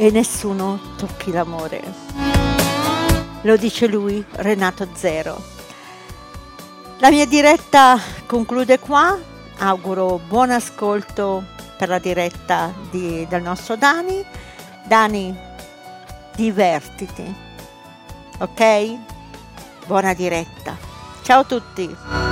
e nessuno tocchi l'amore. Lo dice lui, Renato Zero. La mia diretta conclude qua, auguro buon ascolto per la diretta del nostro Dani. Dani, divertiti, ok? Buona diretta. Ciao a tutti.